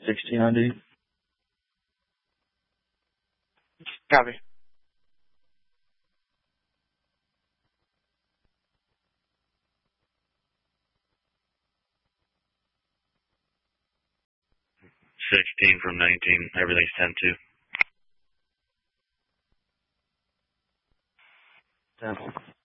16 on duty. Copy. from 19. Everything's 10-2. 10.